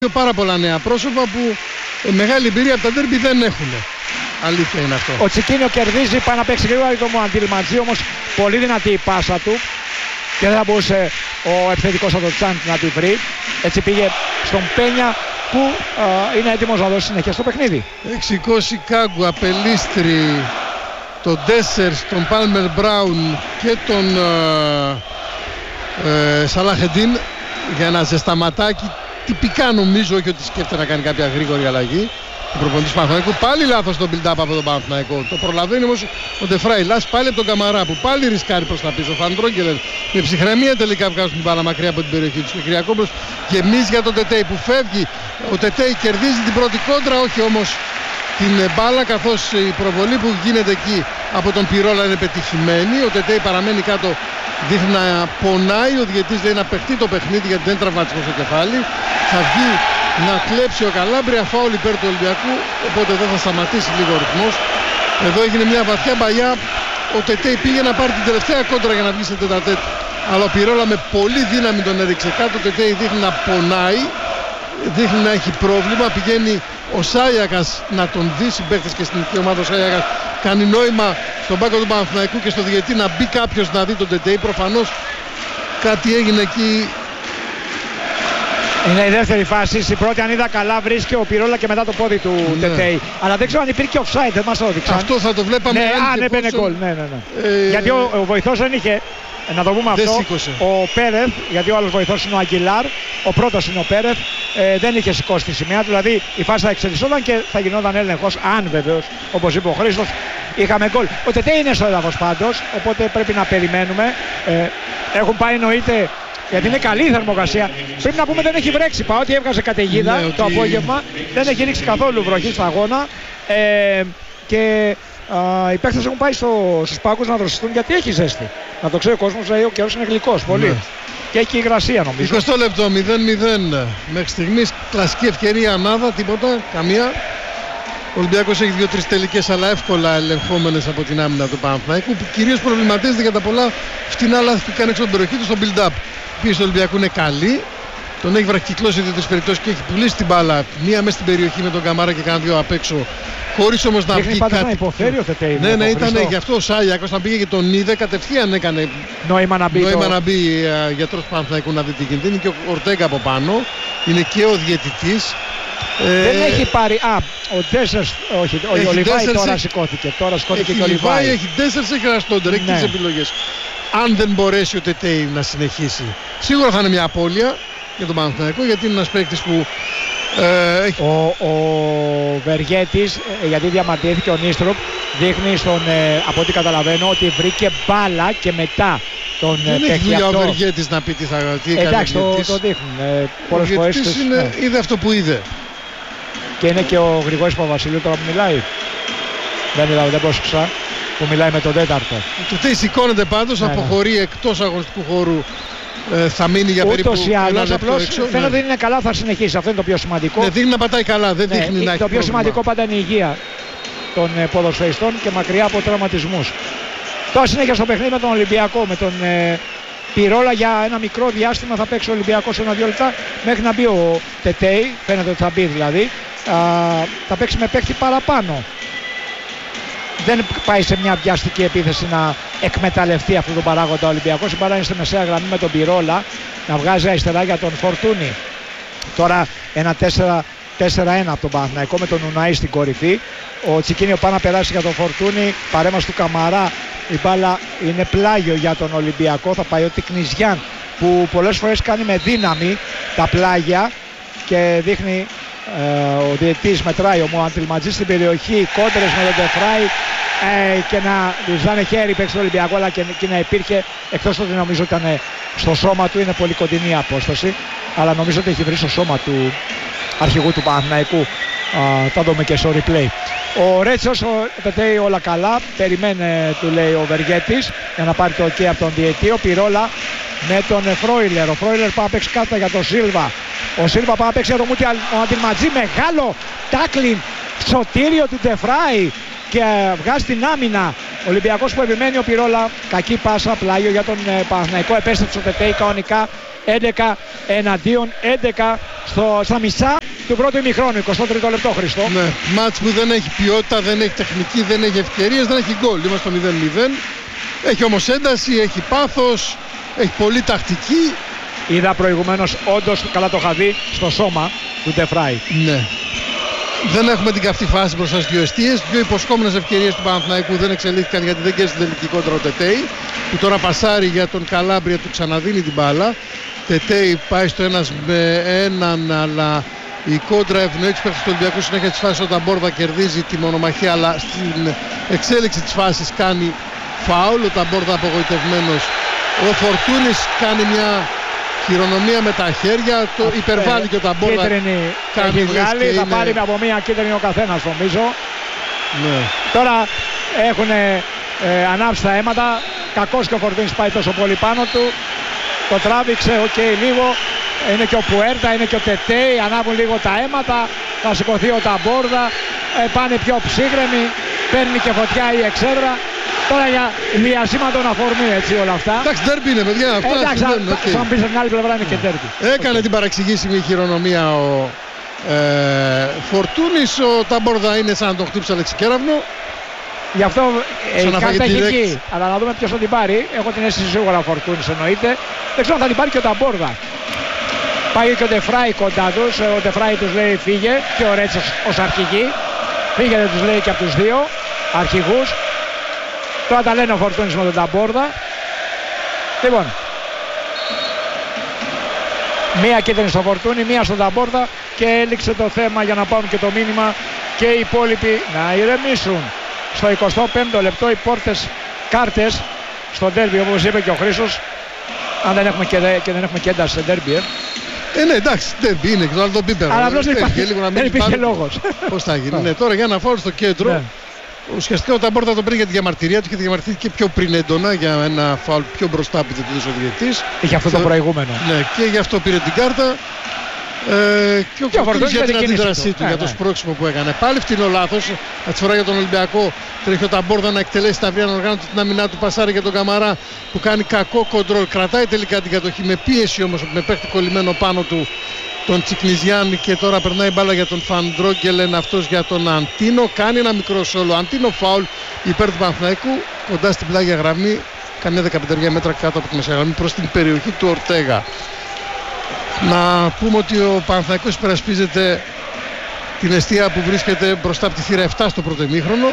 πάρα πολλά νέα πρόσωπα που μεγάλη εμπειρία από τα ντέρμπι δεν έχουν. Αλήθεια είναι αυτό. Ο Τσικίνιο κερδίζει, πάει να παίξει γρήγορα το Μουαντιλματζή, όμως πολύ δυνατή η πάσα του και δεν θα μπορούσε ο επιθετικός από το Τσάντ να τη βρει. Έτσι πήγε στον Πένια που είναι έτοιμος να δώσει συνέχεια στο παιχνίδι. Έχει σηκώσει Κάγκου, Απελίστρη, τον Ντέσσερς, τον Πάλμερ Μπράουν και τον Σαλάχεντιν για ένα ζεσταματάκι. Τυπικά νομίζω, όχι ότι σκέφτεται να κάνει κάποια γρήγορη αλλαγή. Ο προπονητής Παναθηναϊκού, πάλι λάθος το build-up από τον Παναθηναϊκό. Το προλαβαίνει όμως ο Ντεφράι. Λάς πάλι από τον Καμαρά που πάλι ρισκάρει προς τα πίσω. Ο Φαντρόγκελερ με ψυχραιμία τελικά βγάζουν την μπάλα μακριά από την περιοχή του. Και Κυριακόπουλος γεμίζει για τον Τετέι που φεύγει. Ο Τετέι κερδίζει την πρώτη κόντρα, όχι όμως την μπάλα, καθώς η προβολή που γίνεται εκεί από τον Πυρόλα είναι πετυχημένη. Ο Τετέι παραμένει κάτω, δείχνει να πονάει. Ο διαιτητής λέει να παιχτεί το παιχνίδι γιατί δεν είναι τραυματισμό στο κεφάλι. Θα βγει να κλέψει ο Καλάμπρια, φάουλ υπέρ του Ολυμπιακού, οπότε δεν θα σταματήσει λίγο ο ρυθμός. Εδώ έγινε μια βαθιά μπαγιά. Ο Τετέι πήγε να πάρει την τελευταία κόντρα για να βγει σε τετατέτ, αλλά ο Πυρόλα με πολύ δύναμη τον έδειξε κάτω. Ο Τετέι δείχνει να πονάει, δείχνει να έχει πρόβλημα. Πηγαίνει ο Σάιακας να τον δει, συμπαίκτες και στην ομάδα ο Σάιακας. Κάνει νόημα στον πάγκο του Παναθηναϊκού και στο διαιτητή να μπει κάποιος να δει τον Τετέι. Προφανώς κάτι έγινε εκεί. Είναι η δεύτερη φάση. Στην πρώτη, αν είδα καλά, βρίσκει ο Πυρόλα και μετά το πόδι του Τετέι. Αλλά δεν ξέρω αν υπήρχε offside, δεν μας το έδειξαν. Αυτό θα το βλέπαμε. Ναι, μπαινε γκολ. Ναι. Γιατί ο βοηθός δεν είχε. Να το πούμε αυτό. Σήκωσε. Ο Πέρεθ, γιατί ο άλλος βοηθός είναι ο Αγγιλάρ, ο πρώτος είναι ο Πέρεθ, δεν είχε σηκώσει τη σημαία. Δηλαδή η φάση θα εξελισσόταν και θα γινόταν έλεγχος. Αν βεβαίως, όπως είπε ο Χρήστος, είχαμε γκολ. Ο Τετέι είναι στο έδαφος πάντως, οπότε πρέπει να περιμένουμε. Έχουν πάει εννοείται. Γιατί είναι καλή η θερμοκρασία. Πρέπει να πούμε δεν έχει βρέξει. Παρότι έβγαζε καταιγίδα το απόγευμα, δεν έχει ρίξει καθόλου βροχή στα αγώνα. Και οι παίκτες έχουν πάει στους πάγκους να δροσιστούν γιατί έχει ζέστη. Να το ξέρει ο κόσμος, ο καιρός είναι γλυκός πολύ. Ναι. Και έχει υγρασία νομίζω. 20 λεπτό, 0-0. Μέχρι στιγμής κλασική ευκαιρία νάδα, τίποτα, καμία. Ο Ολυμπιακός έχει 2-3 τελικές, αλλά εύκολα ελεγχόμενες από την άμυνα του Παναθηναϊκού, που κυρίως προβληματίζεται για τα πολλά φτηνά λάθη που κάνει έξω από την περιοχή του στο build-up. Η πίεση του Ολυμπιακού είναι καλή. Τον έχει βραχυκλώσει 2-3 περιπτώσεις και έχει πουλήσει την μπάλα. Μία μέσα στην περιοχή με τον Καμάρα και κάνα δύο απ' έξω. Χωρίς όμως να βγει κάτι. Να υποφέρει ο Τετέι. Ναι, ήταν γι' αυτό ο Σάγιακος όταν πήγε και τον είδε, κατευθείαν έκανε νόημα να μπει γιατρός του Παναθηναϊκού να δει τι γίνεται. Είναι και ο Ορτέγκα από πάνω. Είναι και ο διαιτητής. Δεν έχει πάρει. Ο Ντέσσερς, όχι, ο Λιβάη τώρα σηκώθηκε. Τώρα σηκώθηκε και ο Λιβάη. Έχει Ντέσσερς, έχει Ραστόντερ, έχει τις επιλογές. Αν δεν μπορέσει ο Τετέι να συνεχίσει, σίγουρα θα είναι μια απώλεια για τον Παναθηναϊκό, γιατί είναι ένας παίκτης που έχει... Ο Βεργέτης, γιατί διαμαρτυρήθηκε ο Νίστροπ, δείχνει από ό,τι καταλαβαίνω ότι βρήκε μπάλα και μετά τον παίκτη. Δεν έχει δουλειά ο Βεργέτης να πει τι έκανε. Εντάξει, το δείχνουν πολλές φορές. Είδε αυτό που είδε. Και είναι και ο Γρηγόρης Παπαβασιλείου τώρα που μιλάει. Δεν πρόσεξα. Που μιλάει με τον τέταρτο. Το τι σηκώνεται πάντως, αποχωρεί εκτός αγωνιστικού χώρου. Θα μείνει για περίπου ένα λεπτό έξω. Φαίνεται ότι είναι καλά, θα συνεχίσει. Αυτό είναι το πιο σημαντικό. Δείχνει να πατάει καλά, δεν δείχνει να έχει το πιο σημαντικό πάντα είναι η υγεία των ποδοσφαιριστών και μακριά από τραυματισμούς. Τώρα συνέχεια στο παιχνίδι με τον Ολυμπιακό, με τον Πυρόλα για ένα μικρό διάστημα θα παίξει ο Ολυμπιακός 1-2 λεπτά μέχρι να μπει ο Τετέι. Φαίνεται ότι θα μπει δηλαδή. Θα παίξει με παίκτη παραπάνω. Δεν πάει σε μια βιαστική επίθεση να εκμεταλλευτεί αυτόν τον παράγοντα ο Ολυμπιακός. Η μπάλα είναι στη μεσαία γραμμή με τον Πυρόλα να βγάζει αριστερά για τον Φορτούνι. Τώρα ένα 4-1 από τον Παναθηναϊκό με τον Ουναή στην κορυφή. Ο Τσικίνιο πάει να περάσει για τον Φορτούνι. Παρέμβαση του Καμαρά. Η μπάλα είναι πλάγιο για τον Ολυμπιακό. Θα πάει ο Τικνιζιάν που πολλές φορές κάνει με δύναμη τα πλάγια και δείχνει. Ο διαιτητής μετράει ο Μουαντιλματζή στην περιοχή, κόντρες με τον Ντεφράι και να ζητάνε χέρι παίξει το Ολυμπιακό, αλλά και να υπήρχε, εκτός ότι νομίζω ήταν στο σώμα του, είναι πολύ κοντινή η απόσταση, αλλά νομίζω ότι έχει βρει στο σώμα του αρχηγού του Παναθηναϊκού. Θα δούμε και στο replay. Ο Ρέτσος πετάει όλα καλά, περιμένει του λέει ο Βεργέτης για να πάρει το ok από τον διαιτητή. Ο Πυρόλα με τον Φρόιλερ. Ο Φρόιλερ πάει να παίξει κάτω για τον Σίλβα. Ο Σίλβα πάει να παίξει για τον Μουαντιλματζή. Μεγάλο τάκλιν, σωτήριο του Ντεφράι και βγάζει την άμυνα. Ο Ολυμπιακός που επιμένει, ο Πυρόλα. Κακή πάσα, πλάγιο για τον Παναθηναϊκό. Επέστρεψε ο Τετέι κανονικά. 11 εναντίον 11 στα μισά του πρώτου ημιχρόνου, 23ο λεπτό, Χριστό. Ναι, μάτς που δεν έχει ποιότητα, δεν έχει τεχνική, δεν έχει ευκαιρίες, δεν έχει γκολ. Είμαστε στο 0-0. Έχει όμως ένταση, έχει πάθος, έχει πολύ τακτική. Είδα προηγουμένως, όντως καλά το είχα δει στο σώμα του Ντεφράι. Ναι. Δεν έχουμε την καυτή φάση μπροστά στις δύο εστίες. Δύο υποσχόμενες ευκαιρίες του Παναθηναϊκού δεν εξελίχθηκαν γιατί δεν κέρδισε την τελική κόντρα ο Τετέι, που τώρα πασάρει για τον Καλάμπρια, του ξαναδίνει την μπάλα. Τετέι πάει στο 1-1, αλλά η κόντρα ευνοεί τους παίκτες του Ολυμπιακού συνέχεια της φάσης. Όταν Ταμπόρδα κερδίζει τη μονομαχία, αλλά στην εξέλιξη της φάσης κάνει φάουλ. Ο Ταμπόρδα απογοητευμένος. Ο Φορτούνης κάνει μια χειρονομία με τα χέρια, το υπερβάλλει και ο Ταμπόρδα. Κίτρινη έχει βγάλει, θα πάρει από μία κίτρινη ο καθένας νομίζω. Ναι. Τώρα έχουν ανάψει τα αίματα. Κακός και ο Φορτούνης πάει τόσο πολύ πάνω του. Το τράβηξε, λίγο. Είναι και ο Πουέρτα, είναι και ο Τετέι. Ανάβουν λίγο τα αίματα. Θα σηκωθεί ο Ταμπόρδα. Πάνε πιο ψύχρεμοι. Παίρνει και φωτιά η εξέδρα. Τώρα για διασύματον αφορμή, έτσι όλα αυτά. Εντάξει, ντέρμπι είναι, παιδιά. Εντάξει, θα μπει στην άλλη πλευρά είναι και ντέρμπι. Έκανε την παραξηγήσιμη χειρονομία ο Φορτούνης. Ο Ταμπόρδα είναι σαν να τον χτύψει Αλεξικέραυνο. Γι' αυτό η κάρτα έχει εκεί. Αλλά να δούμε ποιος θα την πάρει. Έχω την αίσθηση σίγουρα ο Φορτούνης εννοείται. Δεν ξέρω αν θα την πάρει και ο Ταμπόρδα. Πάει και ο Ντεφράι κοντά τους. Ο Ντεφράι τους λέει φύγε. Και ο Ρέτσος ως αρχηγοί. Φύγετε τους λέει και από τους δύο αρχηγούς. Τώρα τα λένε ο Φορτούνης με τον Ταμπόρδα. Λοιπόν, μία κίτρινη στο Φορτούνη, μία στον Ταμπόρδα και έληξε το θέμα για να πάμε και το μήνυμα και οι υπόλοιποι να ηρεμήσουν. Στο 25ο λεπτό οι πόρτες κάρτες στο ντέρμπι, όπως είπε και ο Χρήστος, αν δεν έχουμε και δεν έχουμε και ένταση σε ντέρμπι. Ναι, εντάξει, ντέρμπι είναι και το άλλο τον πίπερο. Αλλά απλώς δεν υπήρχε λόγος. Πώς θα γίνει. Ναι, τώρα για να φάω στο κέντρο. Ναι. Ουσιαστικά ο Ταμπόρδα τον πήρε για τη διαμαρτυρία του και διαμαρτυρήθηκε πιο πριν έντονα για ένα φάουλ πιο μπροστά που δεν του δίνει ο διαιτητής. Είχε αυτό το προηγούμενο. Ναι, και γι' αυτό πήρε την κάρτα. Και ο Φορτούνης για την αντίδρασή του, για το σπρώξιμο που έκανε. Πάλι φτηνό λάθος. Αυτή τη φορά για τον Ολυμπιακό τρέχει ο Ταμπόρδα να εκτελέσει τα αυρία οργάνωση την αμυνά του. Πασάρει για τον Καμαρά που κάνει κακό κοντρόλ. Κρατάει τελικά την κατοχή με πίεση όμως, με παίχτη κολλημένο πάνω του τον Τσικνιζιάν και τώρα περνάει μπάλα για τον Φαντρόγκελεν, αυτός για τον Αντίνο. Κάνει ένα μικρό σόλο. Αντίνο φάουλ υπέρ του Παναθηναϊκού κοντά στην πλάγια γραμμή. Καμιά 15 μέτρα κάτω από τη μεσαία γραμμή προς την περιοχή του Ορτέγα. Να πούμε ότι ο Παναθηναϊκός υπερασπίζεται την εστία που βρίσκεται μπροστά από τη θύρα 7 στο πρώτο ημίχρονο.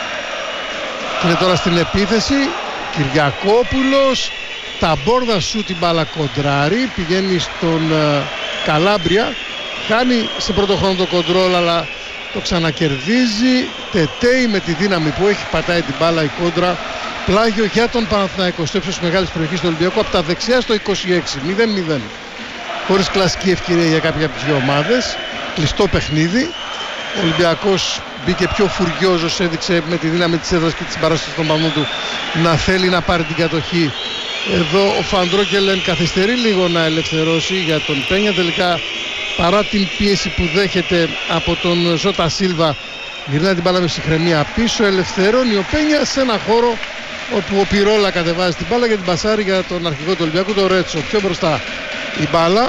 Είναι τώρα στην επίθεση. Κυριακόπουλος. Ταμπόρδα σου την μπάλα κοντράρει. Πηγαίνει στον Καλάμπρια. Χάνει σε πρώτο χρόνο το κοντρόλ, αλλά το ξανακερδίζει. Τετέι με τη δύναμη που έχει, πατάει την μπάλα η κόντρα. Πλάγιο για τον Παναθηναϊκό στο ύψος μεγάλης περιοχής του Ολυμπιακού από τα δεξιά στο 26. 0-0. Χωρίς κλασική ευκαιρία για κάποια από τις δύο ομάδες. Κλειστό παιχνίδι. Ο Ολυμπιακός μπήκε πιο φουριόζος, έδειξε με τη δύναμη της έδρας και της συμπαράστασης των πανών του να θέλει να πάρει την κατοχή. Εδώ ο Φαντρόγκελεν καθυστερεί λίγο να ελευθερώσει για τον Πένια. Τελικά παρά την πίεση που δέχεται από τον Ζώτα Σίλβα, γυρνάει την μπάλα με ψυχραιμία πίσω. Ελευθερώνει ο Πένια σε ένα χώρο όπου ο Πιρόλα κατεβάζει την μπάλα για την πασάρι για τον αρχηγό του Ολυμπιακού, τον Ρέτσο. Πιο μπροστά η μπάλα.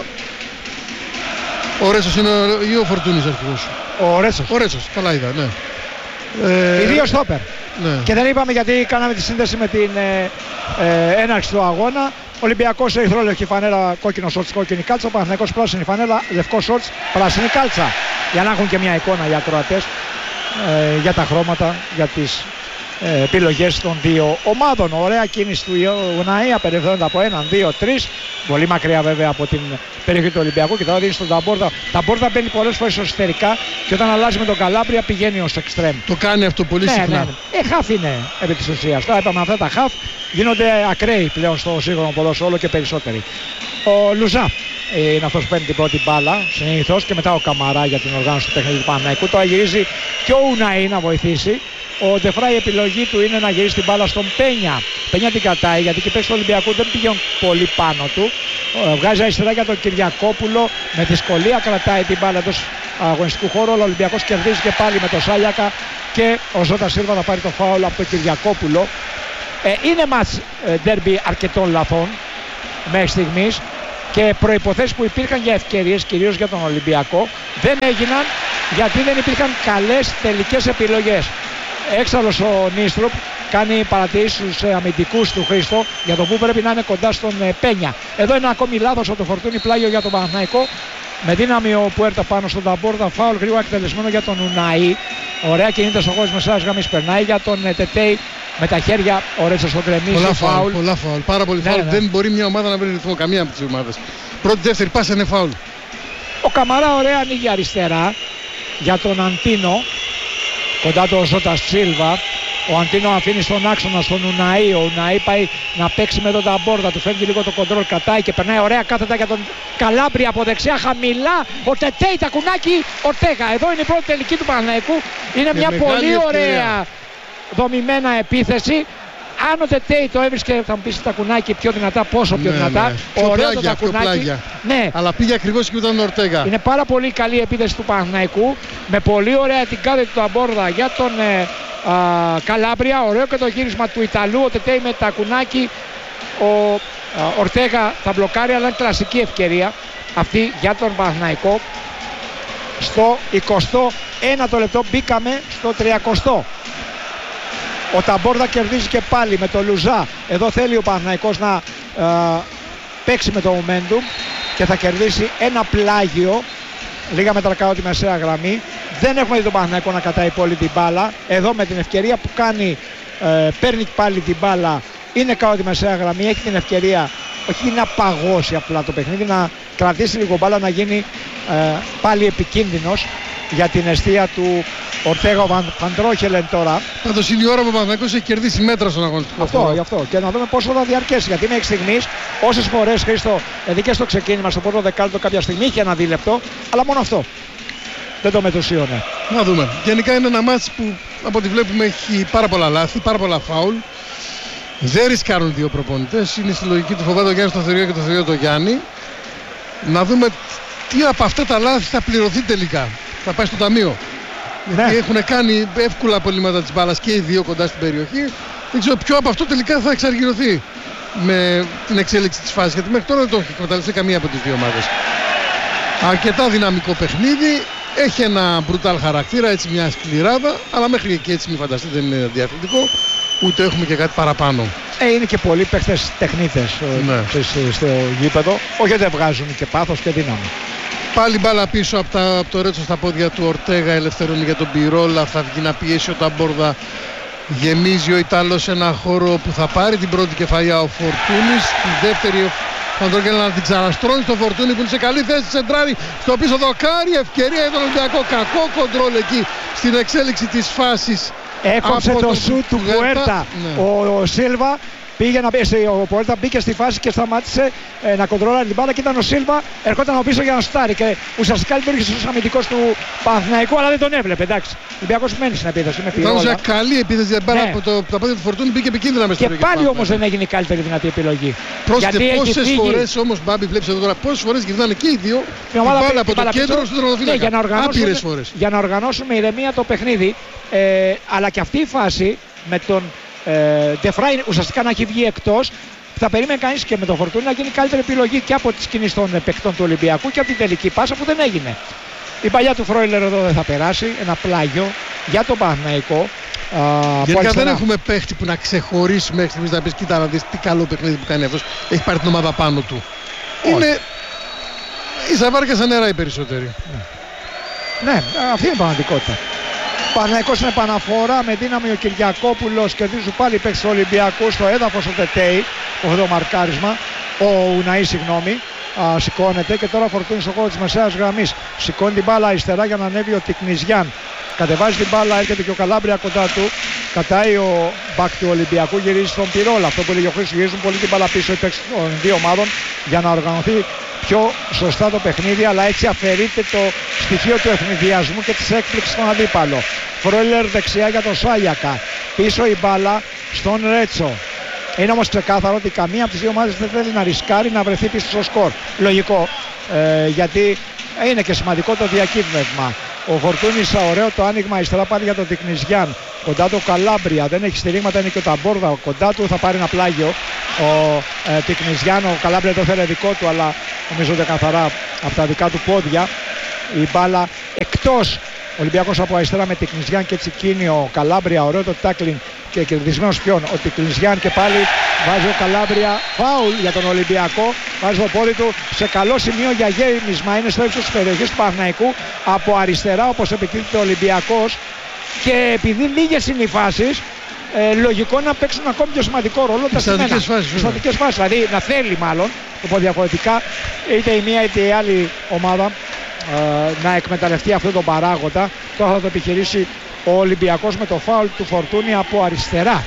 Ο Ρέτσος είναι ή ο Φορτούνης αρχηγός? Ο Ρέτσος, καλά είδα, ναι. Οι δύο στόπερ. Ναι. Και δεν είπαμε γιατί κάναμε τη σύνδεση με την έναρξη του αγώνα. Ολυμπιακός ερυθρόλευκη φανέλα, κόκκινο σόρτς, κόκκινη κάλτσα. Παναθηναϊκός πράσινη φανέλα, λευκό σόρτς, πράσινη κάλτσα. Για να έχουν και μια εικόνα για ακροατές για τα χρώματα, για τις επιλογές των δύο ομάδων. Ωραία κίνηση του Ιωναή, απελευθερώνεται από 1, 2, 3. Πολύ μακριά βέβαια από την περιοχή του Ολυμπιακού και τώρα δίνει στον Ταμπόρδα. Ταμπόρδα μπαίνει πολλές φορές εσωτερικά και όταν αλλάζει με τον Καλάμπρια πηγαίνει ως εξτρέμ. Το κάνει αυτό πολύ συχνά. Ναι. Χαφ είναι επί της ουσίας. Τώρα είπαμε αυτά τα χαφ γίνονται ακραίοι πλέον στο σύγχρονο ποδόσφαιρο, όλο και περισσότεροι. Ο Λουζά είναι αυτός που παίρνει την πρώτη μπάλα συνήθως και μετά ο Καμαρά για την οργάνωση του παιχνιδιού του Παναθηναϊκού. Τώρα γυρίζει και ο Ουναή να βοηθήσει. Ο Ντεφράι η επιλογή του είναι να γυρίσει την μπάλα στον Πένια. Πένια την κρατάει γιατί και παίξει του Ολυμπιακού δεν πήγαινε πολύ πάνω του. Βγάζει αριστερά για τον Κυριακόπουλο. Με δυσκολία κρατάει την μπάλα εντός αγωνιστικού χώρου. Ο Ολυμπιακός κερδίζει και πάλι με τον Σάλιακα και ο Ζώτα Σίλβα θα πάρει το φάουλ από τον Κυριακόπουλο. Είναι μάτς ντέρμπι αρκετών λαθών μέχρι στιγμής. και προϋποθέσεις που υπήρχαν για ευκαιρίες, κυρίως για τον Ολυμπιακό, δεν έγιναν γιατί δεν υπήρχαν καλές τελικές επιλογές. Έξαλλος ο Νίστρουπ κάνει παρατηρήσεις στους αμυντικούς του Χρήστο για το που πρέπει να είναι κοντά στον Πένια. Εδώ είναι ακόμη λάθος από το Φορτούνι, πλάγιο για τον Παναθηναϊκό. Με δύναμη ο Πουέρτα πάνω στον Ταμπόρδα, φάουλ γρήγορα εκτελεσμένο για τον Ουναή. Ωραία κινείται στο χώρο της μεσαίας γραμμής, περνάει για τον Τετέι με τα χέρια. Ο Ρέτσος τον κρεμίζει, φάουλ. Πολλά φάουλ, πάρα πολύ φάουλ. Δεν μπορεί μια ομάδα να βρει ρυθμό, καμία από τις ομάδες. Πρώτη, δεύτερη πάσα είναι φάουλ. Ο Καμαρά ωραία ανοίγει αριστερά για τον Αντίνο, κοντά του ο Ζώτας Σίλβα. Ο Αντίνο αφήνει στον άξονα στον Ουναή. Ο Ουναή πάει να παίξει με τον Ταμπόρδα. Του φεύγει λίγο το κοντρόλ, κρατάει και περνάει ωραία κάθετα για τον Καλάμπρια από δεξιά. Χαμηλά ο Τετέι, τακουνάκι, Ορτέγα. Εδώ είναι η πρώτη τελική του Παναθηναϊκού. Είναι μια πολύ ωραία δομημένα επίθεση. Αν ο Τετέι το έβρισκε, θα μου πει τακουνάκι πιο δυνατά, πόσο πιο δυνατά. Ωραίο το τακουνάκι. Ναι. Αλλά πήγε ακριβώς και ήταν ο Ορτέγα. Είναι πάρα πολύ καλή η επίθεση του Παναθηναϊκού. Με πολύ ωραία την κάθετη του Ταμπόρδα για τον Καλάμπρια. Ωραίο και το γύρισμα του Ιταλού. Ο Τετέι με τακουνάκι. Ο Ορτέγα θα μπλοκάρει, αλλά είναι κλασική ευκαιρία αυτή για τον Παναθηναϊκό. Στο 21ο λεπτό μπήκαμε στο 30ο. Ο Ταμπόρδα κερδίζει και πάλι με το Λουζά. Εδώ θέλει ο Παναθηναϊκός να παίξει με το momentum και θα κερδίσει ένα πλάγιο λίγα μέτρα κάτω τη μεσαία γραμμή. Δεν έχουμε δει τον Παναθηναϊκό να κατάει πολύ την μπάλα. Εδώ με την ευκαιρία που κάνει, παίρνει πάλι την μπάλα, είναι κάτω τη μεσαία γραμμή, έχει την ευκαιρία όχι να παγώσει απλά το παιχνίδι, να κρατήσει λίγο μπάλα, να γίνει πάλι επικίνδυνος για την αιστεία του Ορτέγα. Φαντρόχελεν τώρα. Πάντως είναι η ώρα που ο Παναθηναϊκός έχει κερδίσει μέτρα στον αγωνιστικό χώρο. Γι' αυτό. Και να δούμε πόσο θα διαρκέσει. Γιατί μέχρι στιγμής, όσες φορές, Χρήστο, δηλαδή και στο ξεκίνημα, στο πρώτο δεκάλεπτο κάποια στιγμή είχε ένα δίλεπτο, αλλά μόνο αυτό δεν το μετουσίωνε. Να δούμε. Γενικά είναι ένα μάτς που από ό,τι βλέπουμε έχει πάρα πολλά λάθη, πάρα πολλά φάουλ. Δεν ρισκάρουν δύο προπονητές. Είναι στη λογική του φοβάται ο Γιάννης το Θεριό και το Θεριό το Γιάννη. Να δούμε τι από αυτά τα λάθη θα πληρωθεί τελικά. Θα πάει στο ταμείο. Γιατί έχουν κάνει εύκολα απολύματα της μπάλας και οι δύο κοντά στην περιοχή. Δεν ξέρω ποιο από αυτό τελικά θα εξαργυρωθεί με την εξέλιξη της φάσης. Γιατί μέχρι τώρα δεν το έχει εκμεταλλευτεί καμία από τις δύο ομάδες. Αρκετά δυναμικό παιχνίδι. Έχει ένα μπρουτάλ χαρακτήρα, έτσι μια σκληράδα. Αλλά μέχρι και έτσι μην φανταστείτε δεν είναι διαφορετικό. Ούτε έχουμε και κάτι παραπάνω. Είναι και πολλοί παίχτες τεχνίτες στο γήπεδο. Όχι, δεν βγάζουν και πάθος και δύναμη. Πάλι μπάλα πίσω από το Ρέτσο στα πόδια του Ορτέγα, ελευθερώνει για τον Πιρόλα, θα βγει να πιέσει ο Ταμπόρδα. Γεμίζει ο Ιταλός ένα χώρο που θα πάρει την πρώτη κεφαλιά ο Φορτούνης. Τη δεύτερη ο Φαντρόκελ να την ξαναστρώνει στο Φορτούνη που είναι σε καλή θέση, σεντράρει στο πίσω δοκάρι. Ευκαιρία για τον Ολυμπιακό, κακό κοντρόλ εκεί στην εξέλιξη της φάσης. Έκοψε το σουτ του Πουέρτα. Ο Σίλβα πήγε ο Πουέρτα μπήκε στη φάση και σταμάτησε να κοντρόλαρει την μπάλα και ήταν ο Σίλβα, ερχόταν από πίσω για να σουτάρει και ουσιαστικά λειτουργήσε ως αμυντικός του Παναθηναϊκού, αλλά δεν τον έβλεπε. Εντάξει, ο Ολυμπιακός μένει στην επίθεση με Πιρόλα. Ήταν μια καλή επίθεση για μπάλα από τα πόδια του Φορτούνη, μπήκε επικίνδυνα μέσα στο περιοχή. Και πάλι όμως δεν έγινε η καλύτερη δυνατή επιλογή. Πρόσεχε πόσες φορές όμως, Μπάμπη, βλέπεις εδώ τώρα, πόσες φορές γυρνάνε και οι δύο την μπάλα από το κέντρο στον τερματοφύλακα. Άπειρες φορές. Για να οργανώσουμε ηρεμία το παιχνίδι, αλλά και αυτή η φάση με τον Ντεφράιν ουσιαστικά να έχει βγει εκτός, θα περίμενε κανείς και με το Φορτούνι να γίνει καλύτερη επιλογή και από τις κινήσεις των παικτών του Ολυμπιακού και από την τελική πάσα που δεν έγινε. Η παλιά του Φρόιλερ εδώ δεν θα περάσει, ένα πλάγιο για τον Παναθηναϊκό. Γενικά δεν έχουμε παίχτη που να ξεχωρίσει μέχρι στιγμής να πεις κοίτα να δεις τι καλό παιχνίδι που κάνει αυτός, έχει πάρει την ομάδα πάνω του. Είναι η ζαβάρια σαν νερά οι περισσότεροι. Ναι, αυτή είναι η πραγματικότητα. Παναθηναϊκός είναι επαναφορά με δύναμη ο Κυριακόπουλος, κερδίζουν πάλι παίκτες του Ολυμπιακού στο έδαφος ο Τετέι, αυτό το μαρκάρισμα, ο Ουναή συγγνώμη, σηκώνεται και τώρα Φορτούνη στο χώρο της μεσαίας γραμμής, σηκώνει την μπάλα αριστερά για να ανέβει ο Τικνιζιάν, κατεβάζει την μπάλα, έρχεται και ο Καλάμπρια κοντά του, κατάει ο μπακ του Ολυμπιακού, γυρίζει στον Πιρόλα, αυτό που έλεγε ο Χρήστος, γυρίζουν πολύ την μπάλα πίσω οι παίκτες των δύο ομάδων για να οργανωθεί πιο σωστά το παιχνίδι, αλλά έτσι αφαιρείται το στοιχείο του ευνηδιασμού και της έκπληξης στον αντίπαλο. Φρόιλερ δεξιά για τον Σάλιακα, πίσω η μπάλα στον Ρέτσο. Είναι όμως ξεκάθαρο ότι καμία από τις δύο ομάδες δεν θέλει να ρισκάρει να βρεθεί πίσω στο σκορ. Λογικό, γιατί είναι και σημαντικό το διακύβευμα. Ο Φορτούνης, ωραίο το άνοιγμα αριστερά πάλι για τον Τικνιζιάν. Κοντά του Καλάμπρια, δεν έχει στηρίγματα, είναι και ο Ταμπόρδα. Κοντά του θα πάρει ένα πλάγιο. Ο Τικνιζιάν, ο Καλάμπρια το θέλει δικό του, αλλά νομίζω ότι καθαρά από τα δικά του πόδια. Η μπάλα εκτός. Ο Ολυμπιακός από αριστερά με την Κλινσιάν και Τσικίνιο. Καλάμπρια, ωραίο το τάκλιν και κερδισμένος ποιον. Ότι Κλινσιάν και πάλι βάζει ο Καλάμπρια φάουλ για τον Ολυμπιακό. Βάζει το πόδι του σε καλό σημείο για γέμισμα. Είναι στο ύψος της περιοχής του Παναθηναϊκού. Από αριστερά όπως επιτίθεται ο Ολυμπιακός. Και επειδή λίγες είναι οι φάσεις, λογικό να παίξουν ακόμη πιο σημαντικό ρόλο τα στατικές φάσεις. Δηλαδή να θέλει μάλλον, οπότε διαφορετικά είτε η μία είτε η άλλη ομάδα να εκμεταλλευτεί αυτό τον παράγοντα. Τώρα θα το επιχειρήσει ο Ολυμπιακός με το φάουλ του Φορτούνη από αριστερά.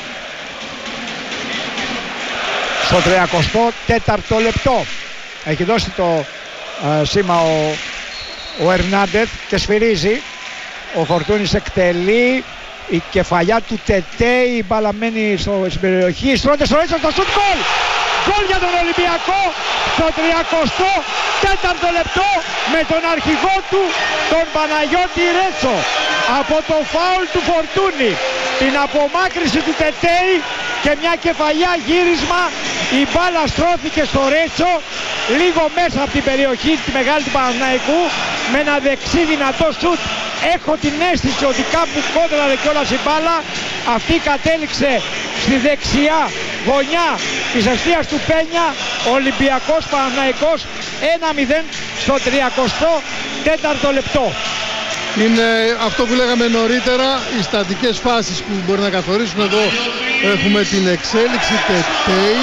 Στο 34ο λεπτό έχει δώσει το σήμα ο Ερνάντεθ και σφυρίζει. Ο Φορτούνης εκτελεί. Η κεφαλιά του Τετέι, η μπάλα μένει στην περιοχή. Στρώνεται στο Ρέτσο, το σουτ, γκολ! Γκολ για τον Ολυμπιακό στο 34ο λεπτό με τον αρχηγό του, τον Παναγιώτη Ρέτσο. Από το φάουλ του Φορτούνη, την απομάκρυση του Τετέι και μια κεφαλιά γύρισμα, η μπάλα στρώθηκε στο Ρέτσο, λίγο μέσα από την περιοχή τη μεγάλη του Παναθηναϊκού, με ένα δεξί δυνατό σουτ. Έχω την αίσθηση ότι κάπου κόντραρε κιόλας η μπάλα. Αυτή κατέληξε στη δεξιά γωνιά της αιστείας του Πένια. Ολυμπιακός Παναθηναϊκός 1-0 στο 34ο λεπτό. Είναι αυτό που λέγαμε νωρίτερα, οι στατικές φάσεις που μπορεί να καθορίσουν. Εδώ έχουμε την εξέλιξη Τετέι.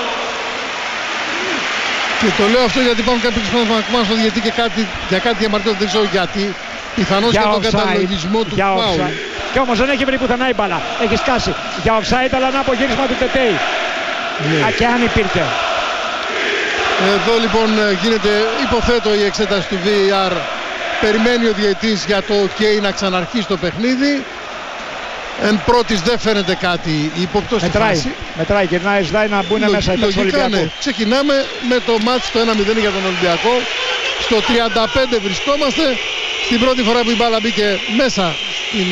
Και το λέω αυτό γιατί υπάρχουν κάποιοι που στο διαιτή και για κάτι διαμαρτύρονται, δεν ξέρω γιατί. Πιθανώς για τον καταλογισμό του φάουλ. Και όμως δεν έχει βρει πουθενά η μπάλα. Έχει σκάσει. Για offside, αλλά ένα απογύρισμα του Τετέι. Ναι. Και αν υπήρχε. Εδώ λοιπόν γίνεται, υποθέτω, η εξέταση του VAR. Περιμένει ο διαιτής για το OK να ξαναρχίσει το παιχνίδι. Εν πρώτης δεν φαίνεται κάτι ύποπτο στη φάση. Μετράει, γυρνάει, ζητάει να μπουν μέσα οι Ολυμπιακοί. Ναι. Ξεκινάμε με το μάτς το 1-0 για τον Ολυμπιακό. Στο 35 βρισκόμαστε. Στην πρώτη φορά που η μπάλα μπήκε μέσα στην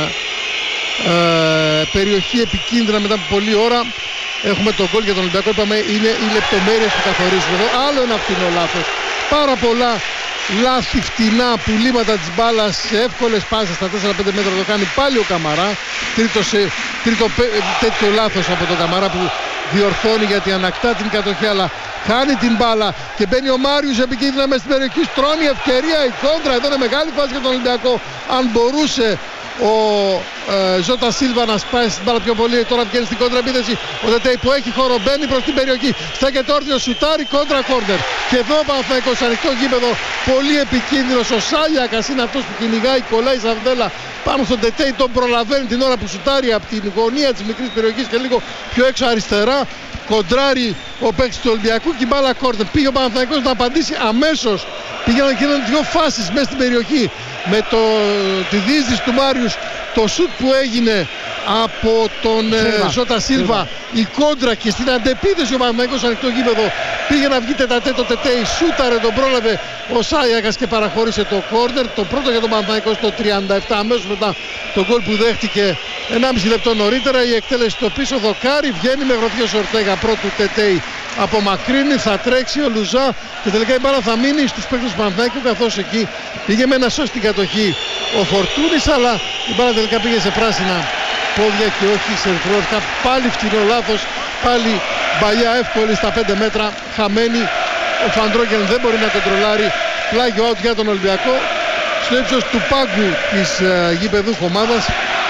περιοχή επικίνδυνα μετά από πολλή ώρα. Έχουμε τον γκολ για τον Ολυμπιακό. Είπαμε είναι οι λεπτομέρειες που καθορίζουν εδώ. Άλλο ένα φτηνό λάθος. Πάρα πολλά λάθη φτηνά, πουλήματα της μπάλας σε εύκολες πάσες στα 4-5 μέτρα. Το κάνει πάλι ο Καμαρά. Τρίτο τέτοιο λάθος από τον Καμαρά που διορθώνει γιατί ανακτά την κατοχή, αλλά χάνει την μπάλα και μπαίνει ο Μάριους επικίνδυνα μες στην περιοχή. Στρώνει ευκαιρία η κόντρα. Εδώ είναι μεγάλη φάση για τον Ολυμπιακό. Αν μπορούσε ο Ζώτα Σίλβα να σπάσει την μπάλα πιο πολύ, τώρα βγαίνει στην κόντρα επίθεση. Ο Τετέι που έχει χώρο μπαίνει προς την περιοχή. Στέκεται όρθιος, σουτάρει, κόντρα κόρνερ. Και εδώ ο Παναθηναϊκός ανοιχτό γήπεδο, πολύ επικίνδυνος. Ο Σάλιακας είναι αυτός που κυνηγάει, κολλάει Σαβδέλα πάνω στον Τετέι, τον προλαβαίνει την ώρα που σουτάρει από την γωνία της μικρής περιοχής και λίγο πιο έξω αριστερά. Κοντράρει ο παίκτης του Ολυμπιακού και η μπάλα κόρνερ. Πήγε ο Παναθηναϊκός να απαντήσει αμέσως. Πήγαιναν και έγιναν δύο φάσεις μέσα στην περιοχή. Με τη διείσδυση του Μάριους, το σουτ που έγινε από τον Ζώτα Σίλβα, η κόντρα και στην αντεπίθεση ο Παναθηναϊκός ανοιχτό γήπεδο πήγε να βγει τετατέτο Τετέι, σούταρε, τον πρόλαβε ο Σάγιακας και παραχώρησε το κόρνερ. Το πρώτο για τον Παναθηναϊκό στο 37, αμέσως μετά τον γκολ που δέχτηκε 1,5 λεπτό νωρίτερα. Η εκτέλεση στο πίσω, δοκάρι, βγαίνει με γροθιός Ορτέγα, πρώτου Τετέι απομακρύνει, θα τρέξει ο Λουζά και τελικά η μπάλα θα μείνει στους παίκτες του Παναθηναϊκού, καθώς εκεί πήγε με ένα σώση στην κατοχή ο Φορτούνης, αλλά η μπάλα τελικά πήγε σε πράσινα πόδια και όχι σε ερυθρόλευκα. Πάλι φτηνό λάθος, πάλι μπαλιά εύκολη στα 5 μέτρα, χαμένη. Ο Φαντρόγκεν δεν μπορεί να κοντρολάρει, πλάγιο out για τον Ολυμπιακό στο ύψος του πάγκου της γηπεδούχου ομάδας,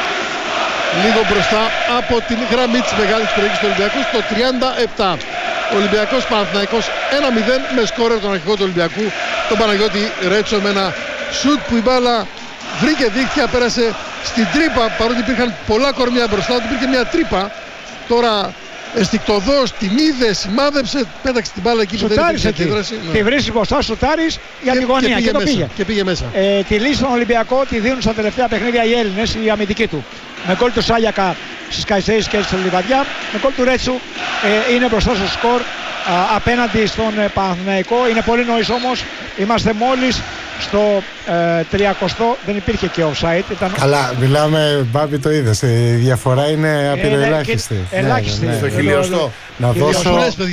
λίγο μπροστά από την γραμμή της μεγάλης περιοχής του Ολυμπιακού στο 37. Ολυμπιακός Παναθηναϊκός 1-0 με σκόρερ τον αρχηγό του Ολυμπιακού, τον Παναγιώτη Ρέτσο, με ένα σουτ που η μπάλα βρήκε δίχτυα, πέρασε στην τρύπα, παρότι υπήρχαν πολλά κορμιά μπροστά του, υπήρχε μια τρύπα. Τώρα αισθηκτοδός την είδε, σημάδεψε, πέταξε την μπάλα εκεί που δεν υπήρχε αντίδραση. Τη βρίσκει μπροστά, σουτάρεις για τη γωνία και το πήγε. Και πήγε μέσα. Τη λύση στον Ολυμπιακό τη δίνουν στα τελευταία παιχνίδια οι Έλληνες, οι αμυντικοί του. Με γκολ του Σάλιακα στις Καϊσέης και στη Λιβαδιά, με γκολ του Ρέτσου είναι μπροστά στο σκορ απέναντι στον Παναθηναϊκό. Είναι πολύ νωρίς όμως, είμαστε μόλις Στο 30 δεν υπήρχε και offside. Καλά, μιλάμε, Μπάμπη, το είδες. Η διαφορά είναι απειροελάχιστη. Ελάχιστη. Στο χιλιοστό. Να δώσω.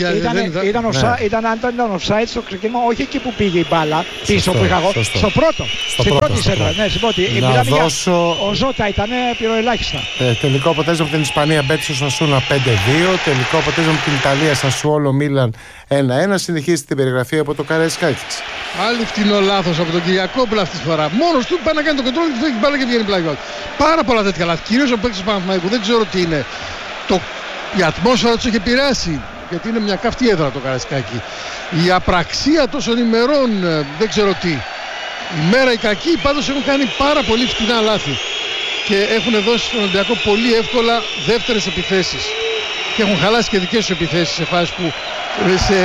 Αν ήταν offside στο ξεκίνημα, όχι εκεί που πήγε η μπάλα, πίσω που είχα εγώ. Στο πρώτο. Στην πρώτη σέντρα. Ναι, στην πρώτη. Να δώσω. Ο Ζώτα ήταν πειροελάχιστα. Τελικό αποτέλεσμα από την Ισπανία, Μπέτης Οσασούνα 5-2. Τελικό αποτέλεσμα από την Ιταλία, Σασουόλο Μίλαν 1-1. Συνεχίζει την περιγραφή από το Καραϊσκάκης. Άλλη φτηνό λάθος από τον Κυριακόπουλο αυτή τη φορά. Μόνος του πάει να κάνει το κοντρόλ και φεύγει μπάλα και βγαίνει πλάγιο. Πάρα πολλά τέτοια λάθη. Κυρίως ο παίκτης του Παναθηναϊκού. Δεν ξέρω τι είναι. Η ατμόσφαιρα τους έχει επηρεάσει. Γιατί είναι μια καυτή έδρα το Καραϊσκάκι. Η απραξία τόσων ημερών, δεν ξέρω τι. Η μέρα η κακή, πάντως έχουν κάνει πάρα πολύ φτηνά λάθη. Και έχουν δώσει στον Ολυμπιακό πολύ εύκολα δεύτερες επιθέσεις. Και έχουν χαλάσει και δικές τους επιθέσεις σε φάσεις που σε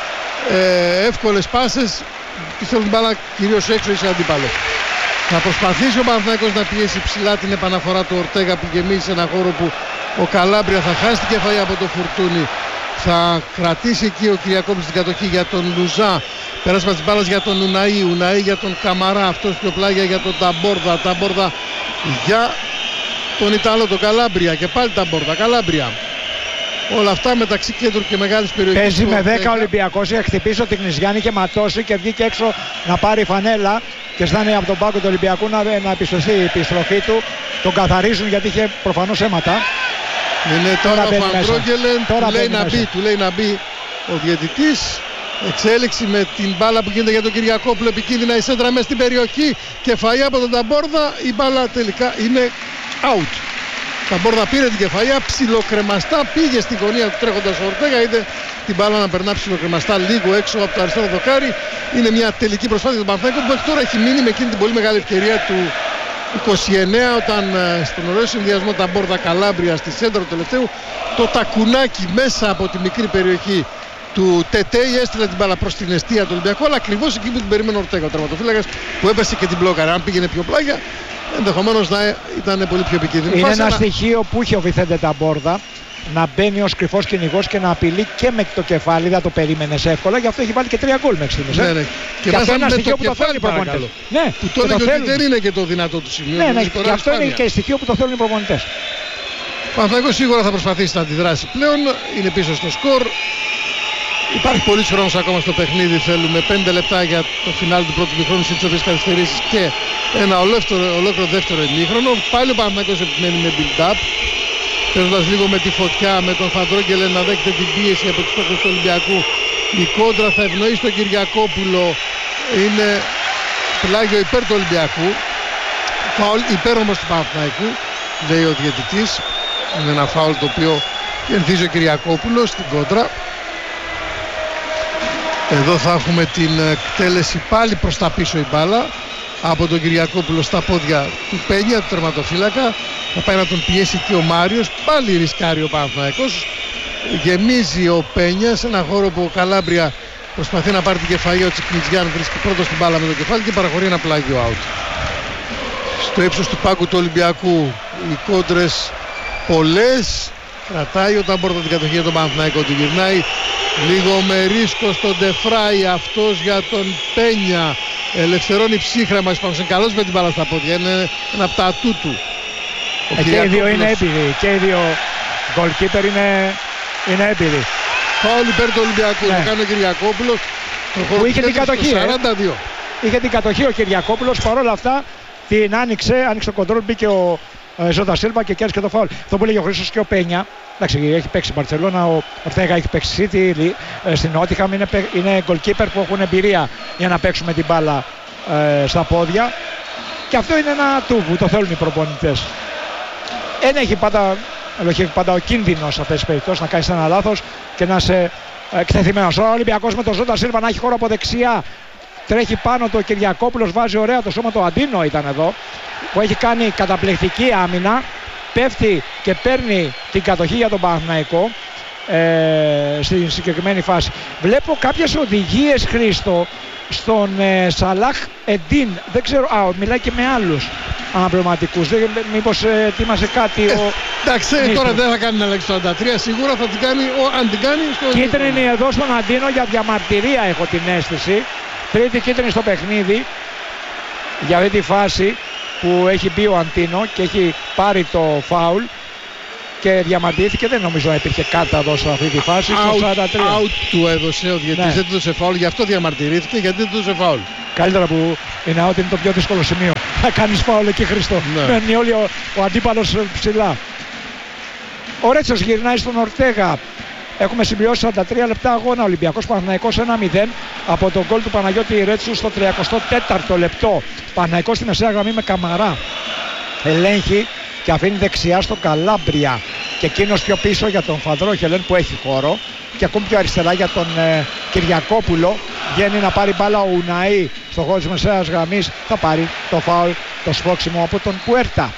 εύκολες πάσες πιστεύω την μπάλα κυρίως έξω ή σε αντίπαλο. Θα προσπαθήσει ο Παναθηναϊκός να πιέσει ψηλά την επαναφορά του Ορτέγα που γεμίζει σε ένα χώρο που ο Καλάμπρια θα χάσει την κεφαλή από το Φουρτούνι. Θα κρατήσει εκεί ο Κυριακόπουλος την κατοχή για τον Λουζά. Πέρασμα της μπάλας για τον Ουναή. Ουναή για τον Καμαρά. Αυτός πιο πλάγια για τον Ταμπόρδα. Ταμπόρδα για τον Ιταλό, τον Καλάμπρια. Και πάλι Ταμπόρδα. Καλάμπρια. Όλα αυτά μεταξύ κέντρου και μεγάλης περιοχής. Παίζει με 10 Ολυμπιακός. Είχε χτυπήσει ο Τικνιζιάννη και ματώσει και βγήκε έξω να πάρει φανέλα. Και ζητάνε από τον πάγκο του Ολυμπιακού να επιστροφεί η επιστροφή του. Τον καθαρίζουν γιατί είχε προφανώς αίματα. Είναι τώρα ο Φαντρόγγελεν, του λέει να μπει ο διαιτητής. Εξέλιξη με την μπάλα που γίνεται για τον Κυριακόπουλο. Επικίνδυνα η σέντρα μέσα στην περιοχή. Κεφαλιά από τον Ταμπόρδα. Η μπάλα τελικά είναι out. Ταμπόρδα πήρε την κεφαλιά, ψιλοκρεμαστά πήγε στην γωνία του τρέχοντας ο Ορτέγα. Είδε την μπάλα να περνά ψιλοκρεμαστά λίγο έξω από το αριστερό δοκάρι. Είναι μια τελική προσπάθεια του Παναθηναϊκού που τώρα έχει μείνει με εκείνη την πολύ μεγάλη ευκαιρία του 29 όταν στον ωραίο συνδυασμό Ταμπόρδα Καλάμπρια στη σέντρα του τελευταίου το τακουνάκι μέσα από τη μικρή περιοχή του Τετέι έστειλε την μπάλα προς την εστία του Ολυμπιακού, αλλά ακριβώς εκεί που την περίμενε ο Ορτέγα, ο τερματοφύλακας που έπεσε και την μπλόκαρε. Αν πήγαινε πιο πλάγια, ενδεχομένως να ήταν πολύ πιο επικίνδυνο. Είναι ένα στοιχείο που είχε ο Βιθέντε Ταμπόρδα, να μπαίνει ως κρυφός κυνηγός και να απειλεί και με το κεφάλι, δεν το περίμενες εύκολα, γι' αυτό έχει βάλει και 3 γκολ μέχρι στιγμής. Ναι. Και αυτό είναι ένα στοιχείο που το θέλουν οι προπονητές. Ναι, που το έλεγε ότι δεν είναι και το δυνατό του σημείο. Ναι, και αυτό είναι και στοιχείο που το θέλουν οι προπονητές. Ο Παναθηναϊκός σίγουρα θα προσπαθήσει να αντιδράσει πλέον, είναι πίσω στο σκορ. Υπάρχει πολύς χρόνος ακόμα στο παιχνίδι. Θέλουμε 5 λεπτά για το φινάλι του πρώτου μηχρόνου στις οποίες καθυστερήσεις και ένα ολόκληρο δεύτερο ημίχρονο. Πάλι ο Παναθηναϊκός επιμένει με build-up, παίζοντας λίγο με τη φωτιά, με τον Φαντρόγγελε να δέχεται την πίεση από τους παίκτες του Ολυμπιακού. Η κόντρα θα ευνοήσει τον Κυριακόπουλο. Είναι πλάγιο υπέρ του Ολυμπιακού. Φάουλ υπέρ όμως του Παναθηναϊκού, λέει ο διαιτητής. Είναι ένα φάουλ το οποίο κερδίζει ο Κυριακόπουλος στην κόντρα. Εδώ θα έχουμε την εκτέλεση πάλι προς τα πίσω η μπάλα από τον Κυριακόπουλο στα πόδια του Πένια, του τερματοφύλακα. Θα πάει να τον πιέσει και ο Μάριος. Πάλι ρισκάρει ο Παναθηναϊκός. Γεμίζει ο Πένια σε ένα χώρο που ο Καλάμπρια προσπαθεί να πάρει την κεφαλή. Ο Τσικνιτζιάν βρίσκει πρώτος την μπάλα με το κεφάλι και παραχωρεί ένα πλάγιο out. Στο ύψος του πάγκου του Ολυμπιακού οι κόντρες πολλές. Κρατάει ο Ταμπόρδα την κατοχή για τον Παναθηναϊκό, του γυρνάει λίγο με ρίσκο στον Ντεφράι, αυτός για τον Πένια. Ελευθερώνει ψύχραμα, είναι καλός με την μπάλα στα πόδια, είναι ένα από τα ατού του. Και οι δύο είναι έμπειροι, και οι δύο goalkeeper είναι έμπειροι. Φάουλ υπέρ του Ολυμπιακού, ναι. Το κάνει ο Κυριακόπουλος. Που είχε την κατοχή, 42. Είχε την κατοχή ο Κυριακόπουλος, παρόλα αυτά την άνοιξε το κοντρόλ, μπήκε ο Ζώτα Σίλβα και κέρδισε και το φάουλ. Αυτό που λέγει ο Χρήστος και ο Πένια. Εντάξει, έχει παίξει η Μπαρτσελώνα, ο Ορτέγα έχει παίξει City, στην Νότιχαμ, είναι goalkeeper που έχουν εμπειρία για να παίξουν με την μπάλα στα πόδια. Και αυτό είναι ένα του που το θέλουν οι προπονητές. Έχει πάντα ο κίνδυνος σε αυτές τις περιπτώσεις να κάνεις ένα λάθος και να είσαι εκτεθειμένος. Ο Ολυμπιακός με τον Ζώτα Σίλβα να έχει χώρο από δεξιά. Τρέχει πάνω το Κυριακόπουλος, βάζει ωραία το σώμα, το Αντίνο ήταν εδώ, που έχει κάνει καταπληκτική άμυνα. Πέφτει και παίρνει την κατοχή για τον Παναθηναϊκό στην συγκεκριμένη φάση. Βλέπω κάποιες οδηγίες, Χρήστο, στον Σαλάχ Εντίν. Δεν ξέρω, μιλάει και με άλλους αναπληρωματικούς. Μήπως ετοίμασε κάτι εντάξει, τώρα δεν θα κάνει την αλλαγή στο 43. Σίγουρα θα την κάνει, αν την κάνει στο... Κίτρινη εδώ στον Αντίνο για διαμαρτυρία, έχω την αίσθηση. Τρίτη κίτρινη στο παιχνίδι. για αυτή τη φάση που έχει μπει ο Αντίνο και έχει πάρει το φάουλ και διαμαρτυρήθηκε. Δεν νομίζω να υπήρχε κάταδο σε αυτή τη φάση. Out του έδωσε ο διαιτητής, δεν του έδωσε φάουλ, γι' αυτό διαμαρτυρήθηκε, γιατί δεν του έδωσε φάουλ. Καλύτερα που είναι out, είναι το πιο δύσκολο σημείο. Να κάνεις φάουλ εκεί, Χριστό. Μένει όλοι ο αντίπαλος ψηλά. Ο Ρέτσος γυρνάει στον Ορτέγα. Έχουμε συμπληρώσει 43 λεπτά αγώνα. Ολυμπιακός Παναθηναϊκός 1-0 από τον γκολ του Παναγιώτη Ρέτσου στο 34ο λεπτό. Παναθηναϊκός στη μεσαία γραμμή με Καμαρά. Ελέγχει και αφήνει δεξιά στον Καλάμπρια. Και εκείνος πιο πίσω για τον Φανδρό Χελέν που έχει χώρο. Και ακόμη πιο αριστερά για τον Κυριακόπουλο. Βγαίνει να πάρει μπάλα ο Ουναή στο χώρο της μεσαίας γραμμής. Θα πάρει το φάουλ, το σπρώξιμο από τον Πουέρτα.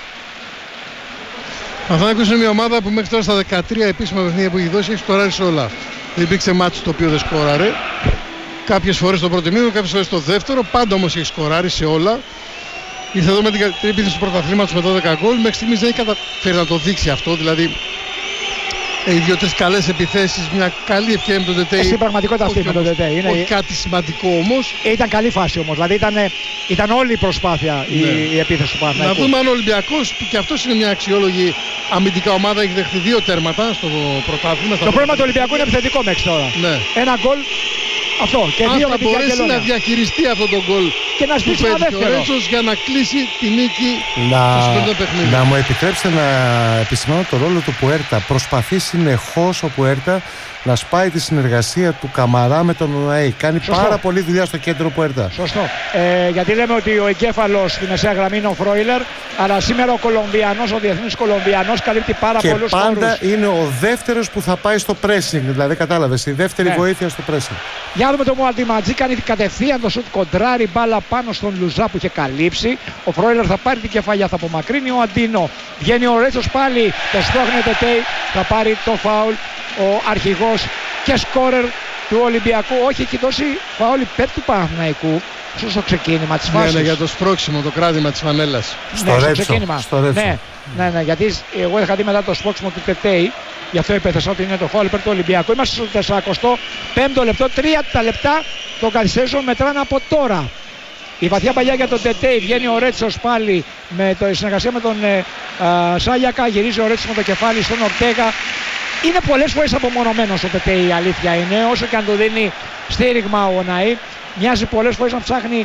Παναθηναϊκός είναι μια ομάδα που μέχρι τώρα στα 13 επίσημα παιχνίδια που έχει δώσει έχει σκοράρει σε όλα. Δεν υπήρξε μάτσο το οποίο δεν σκόραρε. Κάποιες φορές στο πρώτο μήνυμα, κάποιες φορές στο δεύτερο. Πάντα όμως έχει σκοράρει σε όλα. Ήρθε εδώ με την επίθεση του πρωταθλήματος με 12 γκολ. Μέχρι στιγμής δεν έχει καταφέρει να το δείξει αυτό. Δηλαδή έχει δύο-τρεις καλές επιθέσεις, μια καλή ευκαιρία με τον Τετέι. Στην πραγματικότητα αυτή με τον Τετέι. Είναι κάτι σημαντικό όμως. Ήταν καλή φάση όμως. Δηλαδή ήταν όλη η προσπάθεια η επίθεση του Παναθηναϊκού. Να δούμε αν ο Ολυμπιακός, που και αυτός είναι μια αξιόλογη αμυντικά ομάδα, έχει δεχτεί 2 τέρματα στο πρωτάθλημα. Το πρόβλημα του Ολυμπιακού είναι επιθετικό μέχρι τώρα. Ναι. Ένα γκολ. Αυτό και αν δύο θα μπορέσει να διαχειριστεί αυτό το γκολ και να στήσει ένα δεύτερο. Ο Ρέτσος για να κλείσει τη νίκη στο σημερινό παιχνίδι. Να μου επιτρέψετε να επισημάνω το ρόλο του Πουέρτα. Προσπαθεί συνεχώς ο Πουέρτα να σπάει τη συνεργασία του Καμαρά με τον Ουναή. Κάνει πάρα πολλή δουλειά στο κέντρο Πουέρτα. Σωστό. Γιατί λέμε ότι ο εγκέφαλος στη μεσαία γραμμή είναι ο Φρόιλερ, αλλά σήμερα ο Κολομβιανός, ο διεθνής Κολομβιανός καλύπτει πάρα πολλούς χώρους. Και πάντα είναι ο δεύτερος που θα πάει στο pressing. Δηλαδή κατάλαβες, η δεύτερη βοήθεια στο pressing. Για να δούμε το Μουαντιματζή, κάνει κατευθείαν το σουτ, κοντράρει μπάλα πάνω στον Λουζά που είχε καλύψει. Ο Φρόιλερ θα πάρει την κεφαλιά, θα απομακρύνει ο Αντίνο. Βγαίνει ο Ρέτσος πάλι, το σπρώχνει ο Τετέι, θα πάρει το φάουλ ο αρχηγός και σκόρερ του Ολυμπιακού. Όχι, έχει δώσει φάουλ υπέρ του Παναθηναϊκού στο ξεκίνημα της φάσης. Ναι, για το σπρώξιμο, το κράτημα της φανέλας. Στο ξεκίνημα. Ναι, γιατί εγώ είχα δει μετά το σπρώξιμο του Τετέι. Γι' αυτό υπέθεσα ότι είναι το φάουλ υπέρ του Ολυμπιακού. Είμαστε στο 45ο λεπτό, 30 λεπτά των καθυστερήσεων μετράνε από τώρα. Η βαθιά παλιά για τον Τετέι, βγαίνει ο Ρέτσος πάλι με συνεργασία με τον Σάγιακα. Γυρίζει ο Ρέτσος με το κεφάλι στον Ορτέγα. Είναι πολλές φορές απομονωμένος ο Τετέι, η αλήθεια είναι. Όσο και αν του δίνει στήριγμα ο Ναή, μοιάζει πολλές φορές να ψάχνει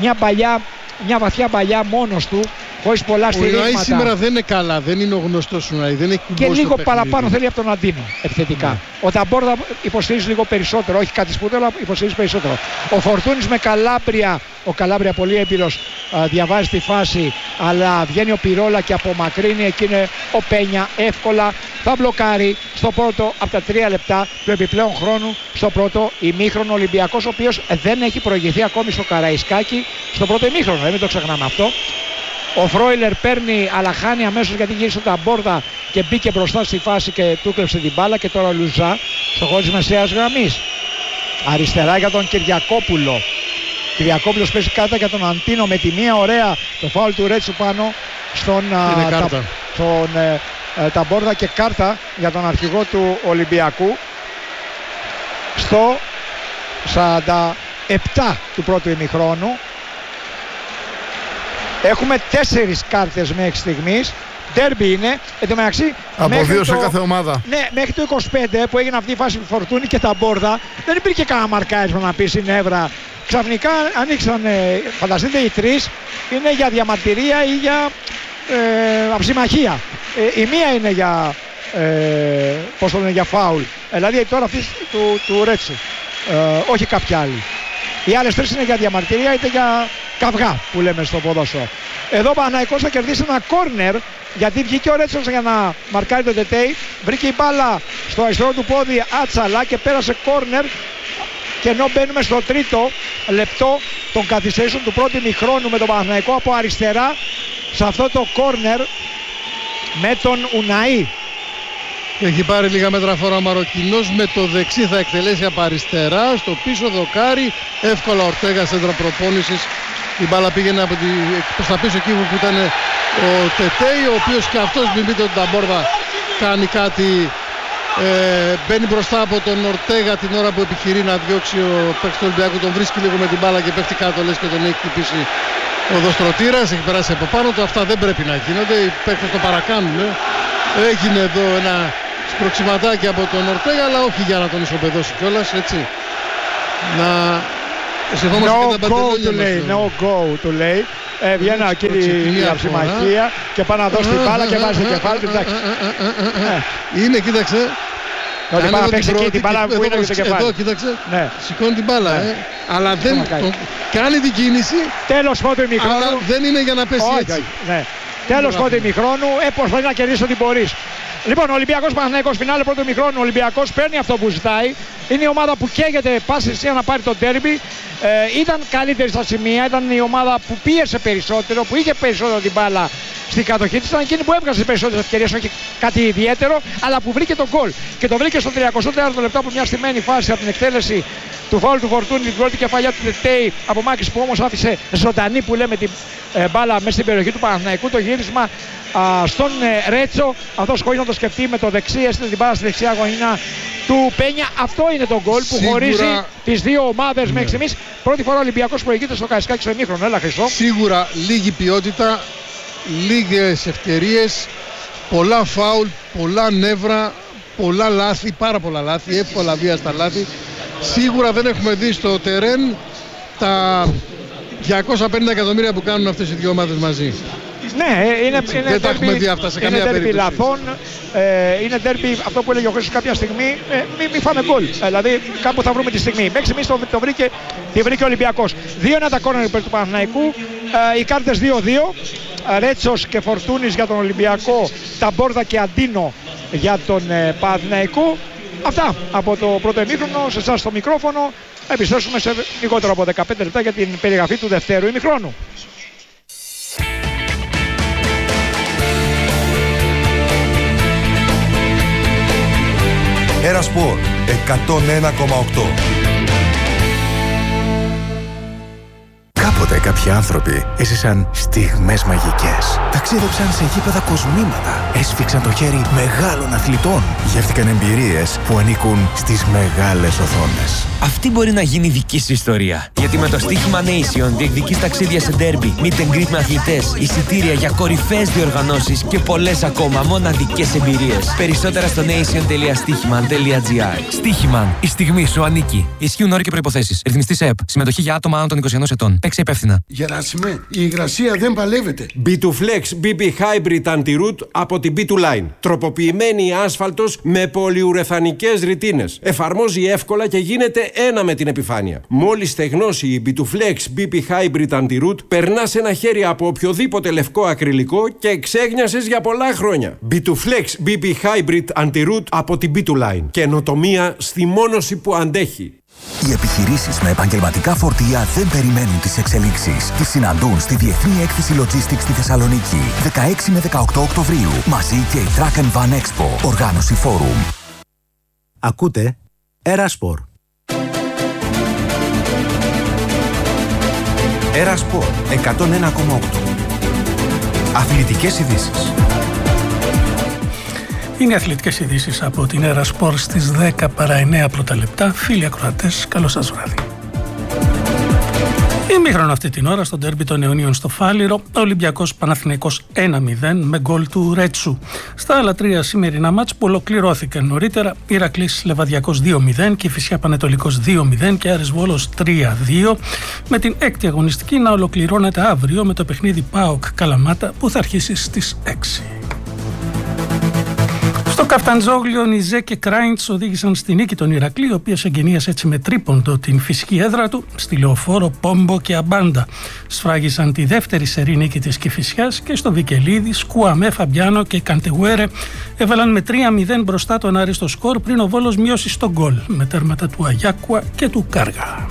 μια βαθιά παλιά μόνος του, χωρίς πολλά στηρίγματα. Ο Ναή σήμερα δεν είναι καλά, δεν είναι ο γνωστός του Ναή, δεν είναι κουμπός. Και λίγο παραπάνω θέλει από τον Αντίνο επιθετικά. Ο Ταμπόρδα υποστηρίζει λίγο περισσότερο, όχι κάτι σπουδαίο, αλλά υποστηρίζει περισσότερο. Ο Φορτούνης με Καλάμπρια, ο Καλάμπρια πολύ έμπειρος, διαβάζει τη φάση, αλλά βγαίνει ο Πυρόλα και απομακρύνει. Εκεί είναι ο Πένια, εύκολα θα μπλοκάρει στο πρώτο από τα 3 λεπτά του επιπλέον χρόνου, στο πρώτο ημίχρονο. Ολυμπιακός, ο οποίος δεν έχει προηγηθεί ακόμη στο Καραϊσκάκι στο πρώτο ημίχρονο, μην το ξεχνάμε αυτό. Ο Φρόιλερ παίρνει, αλλά χάνει αμέσως γιατί γύρισε τα μπόρδα και μπήκε μπροστά στη φάση και του κλέψε την μπάλα. Και τώρα ο Λουζά στο χώρο της μεσαίας γραμμής. Αριστερά για τον Κυριακόπουλο. Κυριακόπουλος παίζει κάρτα για τον Αντίνο με τη μία ωραία το φάουλ του Ρέτσου πάνω στον Ταμπόρδα και κάρτα για τον αρχηγό του Ολυμπιακού στο 47 του πρώτου ημιχρόνου. Έχουμε 4 κάρτες μέχρι στιγμής. Ντέρμπι είναι. Εν τω μεταξύ, από 2 σε κάθε ομάδα. Ναι, μέχρι το 25 που έγινε αυτή η φάση του Φορτούνη και τα μπόρδα, δεν υπήρχε κανένα μαρκάρισμα να πει στην Εύρα. Ξαφνικά ανοίξαν, φανταστείτε, οι 3 είναι για διαμαρτυρία ή για αψημαχία. Η μία είναι για, για φάουλ. Δηλαδή τώρα αυτή του Ρέτσου. Όχι κάποια άλλη. Οι άλλες 3 είναι για διαμαρτυρία είτε για καυγά που λέμε στο ποδόσφαιρο. Εδώ ο Παναθηναϊκός θα κερδίσει ένα κόρνερ, γιατί βγήκε ο Ρέτσος για να μαρκάρει τον Τετέι. Βρήκε η μπάλα στο αριστερό του πόδι άτσαλα και πέρασε κόρνερ. Και ενώ μπαίνουμε στο 3ο λεπτό των καθυστερήσεων του πρώτου ημιχρόνου με τον Παναθηναϊκό από αριστερά, σε αυτό το κόρνερ με τον Ουναή. Έχει πάρει λίγα μέτρα φορά ο Μαροκινός, με το δεξί θα εκτελέσει από αριστερά, στο πίσω δοκάρι, εύκολα Ορτέγα σέντρα προπόνησης. Η μπάλα πήγαινε προς τα πίσω εκεί που ήταν ο Τετέι, ο οποίος και αυτός, μην πείτε ότι τα Ταμπόρδα κάνει κάτι, μπαίνει μπροστά από τον Ορτέγα την ώρα που επιχειρεί να διώξει ο παίκτης του Ολυμπιακού, τον βρίσκει λίγο με την μπάλα και πέφτει κάτω, λες και τον έχει χτυπήσει Ο Δοστρωτήρας έχει περάσει από πάνω του. Αυτά δεν πρέπει να γίνονται. Οι παίκτες το παρακάνουν. Έγινε εδώ ένα σπροξηματάκι από τον Ορτέγα, αλλά όχι για να τον ισοπεδώσει κιόλας, έτσι. Να σεβόμαστε και τα παντελόνια μας. No go του λέει. Βγαίνει ο κύριος Αψημαχία και πάει να δώσει την μπάλα και βάζει το κεφάλι του. Είναι, κοίταξε. Ότι πάει να παίξει εκεί την μπάλα που είναι και το κεφάλι. Εδώ, κοίταξε. Σηκώνει την μπάλα. Αλλά δεν κάνει την κίνηση. Τέλος πρώτου ημιχρόνου. Αλλά δεν είναι για να πέσει έτσι. Τέλος πρώτου ημιχρόνου. Προσπαθεί να κερδίσει ό,τι μπορείς. Λοιπόν, ο Ολυμπιακός Παναθηναϊκός φινάλε πρώτο ημιχρόνου. Ο Ολυμπιακός παίρνει αυτό που ζητάει. Είναι η ομάδα που καίγεται πάση θυσία να πάρει το ντέρμπι. Ήταν καλύτερη στα σημεία. Ήταν η ομάδα που πίεσε περισσότερο, που είχε περισσότερο την μπάλα στην κατοχή της. Ήταν εκείνη που έβγαζε περισσότερες ευκαιρίες, όχι κάτι ιδιαίτερο, αλλά που βρήκε τον γκολ. Και το βρήκε στο 34ο λεπτό από μια στημένη φάση από την εκτέλεση του φάουλ του Φορτούνη, την πρώτη κεφαλιά του Τετέι από Μάκης, που όμως άφησε ζωντανή, που λέμε, την μπάλα μέσα στην περιοχή του Παναθηναϊκού. Το γύρισμα στον Ρέτσο. Αυτός χωρίς να το σκεφτεί με το δεξί έστειλε την μπάλα στη δεξιά γωνιά του Πένια. Αυτό είναι το γκολ που χωρίζει τις δύο ομάδες μέχρι στιγμής. Πρώτη φορά ο Ολυμπιακός προηγείται στο Καραϊσκάκι στο ημίχρονο. Έλα, Χρυσό. Σίγουρα λίγη ποιότητα, λίγες ευκαιρίες, πολλά φάουλ, πολλά νεύρα, πολλά λάθη, πάρα πολλά λάθη, εύκολα βίαστα λάθη. Σίγουρα δεν έχουμε δει στο τερέν τα 250 εκατομμύρια που κάνουν αυτές οι δύο ομάδες μαζί. Ναι, είναι δεν τα έχουμε δει αυτά σε καμία περίπτωση. Λαθών, είναι ντέρμπι, αυτό που έλεγε ο Χρήστος κάποια στιγμή, μη φάμε γκολ. Δηλαδή κάπου θα βρούμε τη στιγμή. Μέχρι στιγμής τη βρήκε ο Ολυμπιακός. 2-1 τα κόρνερ υπέρ του Παναθηναϊκού, οι κάρτες 2-2. Ρέτσος και Φορτούνης για τον Ολυμπιακό, Ταμπόρδα και Αντίνο για τον Παναθηναϊκό. Αυτά από το πρώτο ημίχρονο. Σε εσάς στο μικρόφωνο. Επιστρέψουμε σε λιγότερο από 15 λεπτά για την περιγραφή του δευτέρου ημιχρόνου. Ερασπορ 101,8. Κάποτε κάποιοι άνθρωποι έζησαν στιγμές μαγικές. Ταξίδεψαν σε γήπεδα κοσμήματα. Έσφιξαν το χέρι μεγάλων αθλητών. Γεύτηκαν εμπειρίες που ανήκουν στις μεγάλες οθόνες. Αυτή μπορεί να γίνει δική σου ιστορία. Γιατί με το στοίχημα Nation διεκδικείς ταξίδια σε ντέρμπι, meet and greet με αθλητές, εισιτήρια για κορυφαίες διοργανώσεις και πολλές ακόμα μοναδικές εμπειρίες. Περισσότερα στο nation.stichiman.gr. Stichiman. Η στιγμή σου ανήκει. Ισχύουν όροι και προϋποθέσεις. Ρυθμιστής ΕΕΠ. Συμμετοχή για άτομα άνω των 21 ετών. Παίξε υπεύθυνα. Γεράσιμε, η υγρασία δεν παλεύεται. B2Flex BB Hybrid Anti-Root από την B2Line. Τροποποιημένη άσφαλτος με πολυουρεθανικές ρητίνες. Εφαρμόζει εύκολα και γίνεται ένα με την επιφάνεια. Μόλις στεγνώσει η B2Flex BB Hybrid Anti-Root, περνάς ένα χέρι από οποιοδήποτε λευκό ακριλικό και ξέγνιασες για πολλά χρόνια. B2Flex BB Hybrid Anti-Root από την B2Line. Καινοτομία στη μόνωση που αντέχει. Οι επιχειρήσεις με επαγγελματικά φορτία δεν περιμένουν τις εξελίξεις. Τις συναντούν στη Διεθνή Έκθεση Logistics στη Θεσσαλονίκη. 16 με 18 Οκτωβρίου. Μαζί και η Truck and Van Expo. Οργάνωση Forum. Ακούτε Ερασπορ. Ερασπορ 101,8. Αθλητικές ειδήσεις. Είναι αθλητικές ειδήσεις από την Ερασπορ στις 10 παρά 9 πρώτα λεπτά. Φίλοι ακροατές, καλό σας βράδυ. Ημίχρονο αυτή την ώρα στο ντέρμπι των Αιωνίων στο Φάληρο, ο Ολυμπιακός Παναθηναϊκός 1-0 με γκολ του Ρέτσου. Στα άλλα τρία σημερινά μάτς που ολοκληρώθηκαν νωρίτερα, Ηρακλής Λεβαδιακός 2-0, Κηφισιά Πανετολικός 2-0 και Άρης Βόλος 3-2, με την έκτη αγωνιστική να ολοκληρώνεται αύριο με το παιχνίδι ΠΑΟΚ Καλαμάτα που θα αρχίσει στις 6. Στο Καφταντζόγλιο, Νιζέ και Κράιντς οδήγησαν στη νίκη τον Ηρακλή, ο οποίος εγγενίασε έτσι με τρίποντο την φυσική έδρα του. Στη Λεωφόρο, Πόμπο και Αμπάντα σφράγισαν τη δεύτερη σερή νίκη της Κηφισιάς και στο Βικελίδη, Σκουαμέ, Φαμπιάνο και Καντεγουέρε έβαλαν με 3-0 μπροστά τον Άρη στο σκορ πριν ο Βόλος μειώσει στον γκολ με τέρματα του Αγιάκουα και του Κάργα.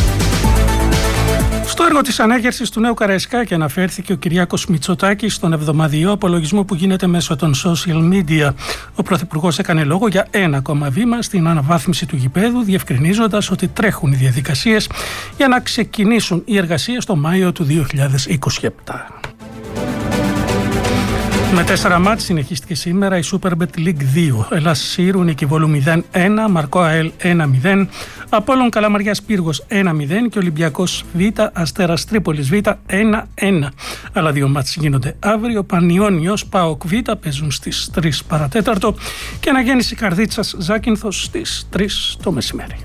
Στο έργο της ανέγερσης του νέου Καραϊσκάκη αναφέρθηκε ο Κυριάκος Μητσοτάκης στον εβδομαδιαίο απολογισμό που γίνεται μέσω των social media. Ο Πρωθυπουργός έκανε λόγο για ένα ακόμα βήμα στην αναβάθμιση του γηπέδου, διευκρινίζοντας ότι τρέχουν οι διαδικασίες για να ξεκινήσουν οι εργασίες το Μάιο του 2027. Με 4 μάτς συνεχίστηκε σήμερα η Superbet League 2. Ελλάς Σύρου Νικηβόλου 0-1, Μαρκό ΑΕΛ 1-0, Απόλλων Καλαμαριάς Πύργος 1-0 και Ολυμπιακός Β, Αστέρας Τρίπολης Β 1-1. Άλλα 2 μάτς γίνονται αύριο. Πανιόνιος ΠΑΟΚ Β παίζουν στις 3 παρατέταρτο και Αναγέννηση Καρδίτσας Ζάκυνθος στις 3 το μεσημέρι.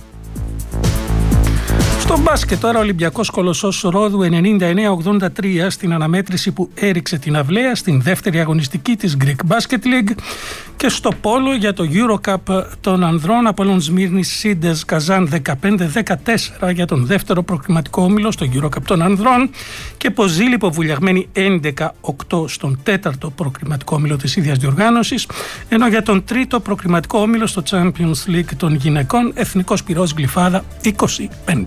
Στο μπάσκετ τώρα, ο Ολυμπιακός Κολοσσός Ρόδου 99-83 στην αναμέτρηση που έριξε την Αυλαία στην δεύτερη αγωνιστική της Greek Basket League. Και στο πόλο για το Eurocup των ανδρών, Απόλλων Σμύρνης Σίντες Καζάν 15-14 για τον δεύτερο προκριματικό όμιλο στο Eurocup των ανδρών και Ποζήλιπο Βουλιαγμένη 11-8 στον τέταρτο προκριματικό όμιλο της ίδιας διοργάνωσης, ενώ για τον τρίτο προκριματικό όμιλο στο Champions League των γυναικών Εθνικός Πυρός Γλυφάδα 25.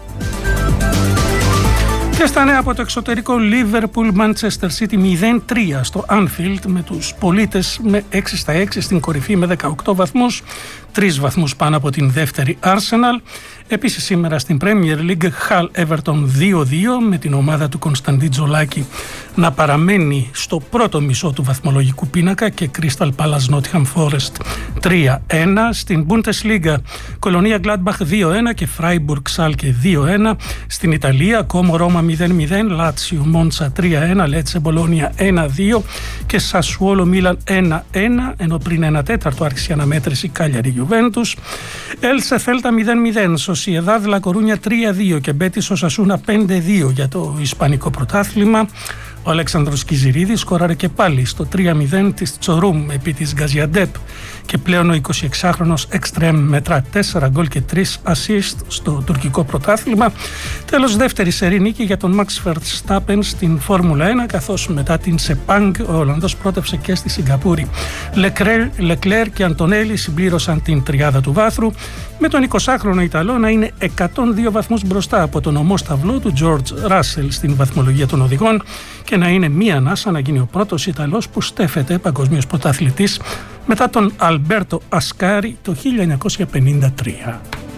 Και στα νέα από το εξωτερικό, Liverpool Manchester City 0-3 στο Anfield με τους πολίτες με 6-6 στην κορυφή με 18 βαθμούς, 3 βαθμούς πάνω από την δεύτερη Arsenal. Επίσης σήμερα στην Premier League, Hull Everton 2-2 με την ομάδα του Κωνσταντί Τζολάκη να παραμένει στο πρώτο μισό του βαθμολογικού πίνακα και Crystal Palace Nottingham Forest 3-1. Στην Bundesliga, Κολονία Gladbach 2-1 και Freiburg Schalke 2-1. Στην Ιταλία, Como Roma 0-0, Lazio Monza 3-1, Lecce Bologna 1-2 και Sassuolo Milan 1-1, ενώ πριν 1/4 άρχισε η αναμέτρηση Cagliari Juventus. Elche Celta 0-0, Sociedad La Coruña 3-2 και Betis Osasuna 5-2 για το Ισπανικό πρωτάθλημα. Ο Αλέξανδρος Κιζηρίδης σκόραρε και πάλι στο 3-0 της Τσορούμ επί της Γκαζιαντέπ και πλέον ο 26χρονος Εκστρέμ μετρά 4 γκολ και 3 assist στο τουρκικό πρωτάθλημα. Τέλος, δεύτερη σερί νίκη για τον Max Verstappen στην Φόρμουλα 1, καθώς μετά την Sepang ο Ολλανδός πρότευσε και στη Σιγκαπούρη. Leclerc και Αντωνέλη συμπλήρωσαν την τριάδα του βάθρου, με τον 20χρονο Ιταλό να είναι 102 βαθμούς μπροστά από τον ομόσταυλό του George Russell στην βαθμολογία των οδηγών και να είναι μία ανάσα να γίνει ο πρώτος Ιταλός που στέφεται παγκοσμίος πρωταθλητής μετά τον Αλμπέρτο Ασκάρι το 1953.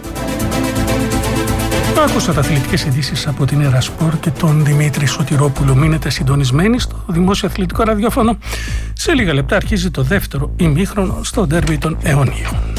Άκουσατε αθλητικές ειδήσεις από την Ερασπορ και τον Δημήτρη Σωτηρόπουλο. Μείνετε συντονισμένοι στο Δημόσιο Αθλητικό Ραδιόφωνο. Σε λίγα λεπτά αρχίζει το δεύτερο ημίχρονο στο ντέρμπι των αιωνίων.